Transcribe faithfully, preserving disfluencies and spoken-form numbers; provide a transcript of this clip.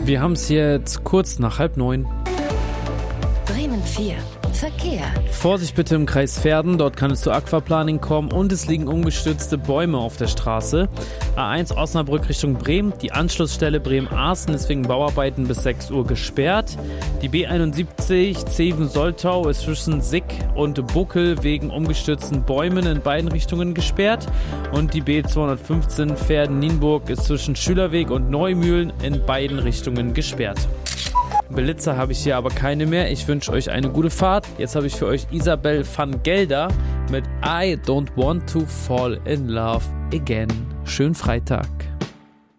Wir haben es jetzt kurz nach halb neun. Bremen vier. Verkehr. Vorsicht bitte im Kreis Verden, dort kann es zu Aquaplaning kommen und es liegen umgestürzte Bäume auf der Straße. A eins Osnabrück Richtung Bremen, die Anschlussstelle Bremen-Aßen ist wegen Bauarbeiten bis sechs Uhr gesperrt. Die B einundsiebzig Zeven-Soltau ist zwischen Sick und Buckel wegen umgestürzten Bäumen in beiden Richtungen gesperrt. Und die B zweihundertfünfzehn Verden-Nienburg ist zwischen Schülerweg und Neumühlen in beiden Richtungen gesperrt. Blitzer habe ich hier aber keine mehr. Ich wünsche euch eine gute Fahrt. Jetzt habe ich für euch Isabel van Gelder mit I Don't Want to Fall in Love Again. Schönen Freitag.